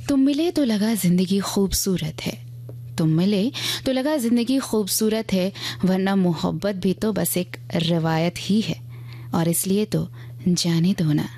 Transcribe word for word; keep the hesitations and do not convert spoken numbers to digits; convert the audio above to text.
तुम मिले तो लगा जिंदगी खूबसूरत है, तुम मिले तो लगा जिंदगी खूबसूरत है, वरना मोहब्बत भी तो बस एक रिवायत ही है। और इसलिए तो जाने दो ना,